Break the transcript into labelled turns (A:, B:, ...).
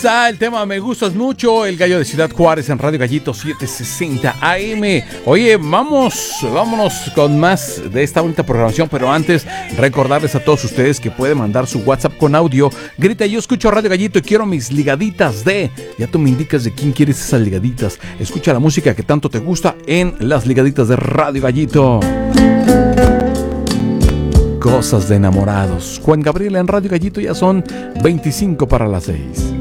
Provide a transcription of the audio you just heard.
A: está el tema Me Gustas Mucho, el Gallo de Ciudad Juárez en Radio Gallito 760 AM. Oye, vámonos con más de esta bonita programación, pero antes recordarles a todos ustedes que pueden mandar su WhatsApp con audio. Grita: yo escucho Radio Gallito y quiero mis ligaditas de... Ya tú me indicas de quién quieres esas ligaditas. Escucha la música que tanto te gusta en las ligaditas de Radio Gallito. Cosas de enamorados. Juan Gabriel en Radio Gallito, ya son 25 para las 6.